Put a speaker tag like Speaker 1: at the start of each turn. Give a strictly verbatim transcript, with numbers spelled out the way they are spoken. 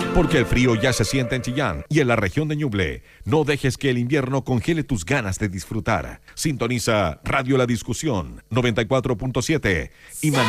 Speaker 1: Porque el frío ya se siente en Chillán y en la región de Ñuble. No dejes que el invierno congele tus ganas de disfrutar. Sintoniza Radio La Discusión noventa y cuatro punto siete y